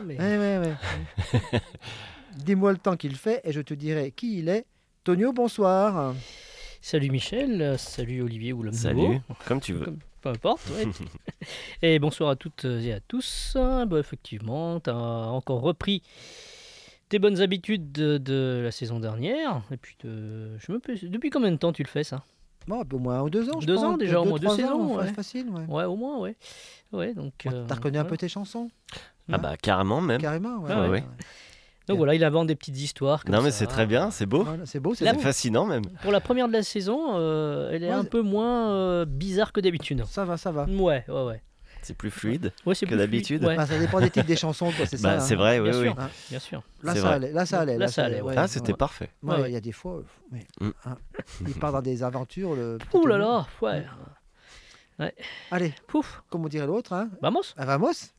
mais... Ouais. Dis-moi le temps qu'il fait et je te dirai qui il est. Tonio, bonsoir. Salut Michel, salut Olivier ou l'homme nouveau. Salut, comme tu veux. Peu importe, ouais. Et bonsoir à toutes et à tous. Effectivement, tu as encore repris tes bonnes habitudes de la saison dernière. Et puis, depuis combien de temps tu le fais, ça? Bon, au moins 2 ans, je 2 pense. ans déjà, au moins 2 3 saisons. ans, Ouais. facile, ouais. Ouais, au moins, ouais. Ouais, donc, T'as reconnu un peu tes chansons? Ah bah carrément même. Carrément, ouais. Ah ouais. Donc voilà, il invente des petites histoires. Comme Non mais ça. c'est très bien, c'est beau. Voilà, c'est beau, C'est beau. fascinant même. Pour la première de la saison, elle est Ouais. un peu moins bizarre que d'habitude. Ça va. Ouais. C'est plus fluide. Ouais, c'est Que plus d'habitude. fluide, ouais. Bah, ça dépend des titres des chansons, quoi, c'est Bah ça. c'est vrai, oui, Bien oui. sûr, Hein. bien sûr. Là, C'est ça vrai. allait. Là, ça allait. Là, ça allait, ouais. Ah c'était Ouais. parfait. Ouais, Ouais. il y a des fois, ouais. Mm. Hein. Il part dans des aventures. Le petit Ouh là Tonio. là, ouais. Allez, Pouf, comme on dirait l'autre, hein. vamos. Vamos.